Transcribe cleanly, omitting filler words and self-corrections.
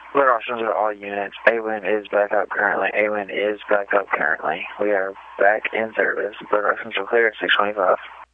Clear options are all units. AWIN is back up currently. AWIN is back up currently. We are back in service. Clear options are clear at 625.